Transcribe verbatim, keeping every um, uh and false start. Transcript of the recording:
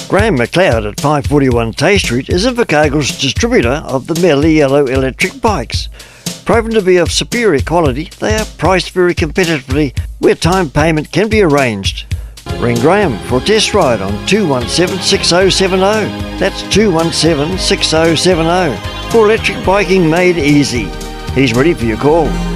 Graham McLeod at five forty-one Tay Street is Invercargill's distributor of the Medley Yellow electric bikes. Proven to be of superior quality, they are priced very competitively where time payment can be arranged. Ring Graham for a test ride on two one seven, six zero seven zero. That's two one seven, six zero seven zero for electric biking made easy. He's ready for your call.